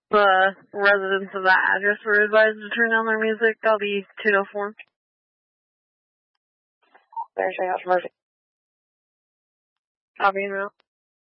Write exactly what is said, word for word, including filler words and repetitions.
The residents of that address were advised to turn down their music. That'll be two oh four. There's your house, Murphy. Copy and route.